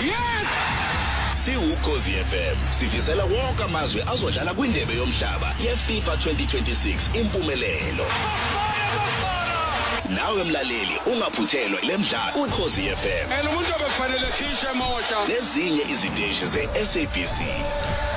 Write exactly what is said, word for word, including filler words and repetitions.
Yes! Siwukhozi F M sifisela wonke amazwe azodlala kwindebe yomhlaba yeFIFA twenty twenty-six impumelelo. Nawe mlaleli ungaphuthelwa lemidlalo uKhozi F M. And umuntu obefanele khishe emosha. Nezinye iziteshi ze-S A B C.